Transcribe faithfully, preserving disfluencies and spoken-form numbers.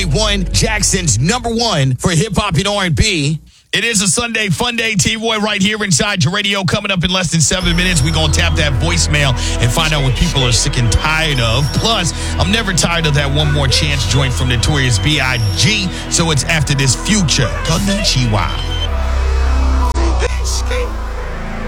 point one, Jackson's number one for hip-hop and R and B. It is a Sunday fun day, T-Boy, right here inside your radio. Coming up in less than seven minutes, we're going to tap that voicemail and find out what people are sick and tired of. Plus, I'm never tired of that One More Chance joint from Notorious B I G So it's after this Future. Konnichiwa.